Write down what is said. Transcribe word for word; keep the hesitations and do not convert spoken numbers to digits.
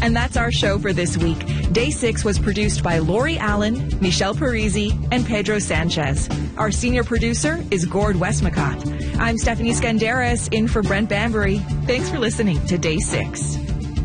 And that's our show for this week. Day six was produced by Lori Allen, Michelle Parisi, and Pedro Sanchez. Our senior producer is Gord Westmacott. I'm Stephanie Skandaris, in for Brent Bambury. Thanks for listening to Day six.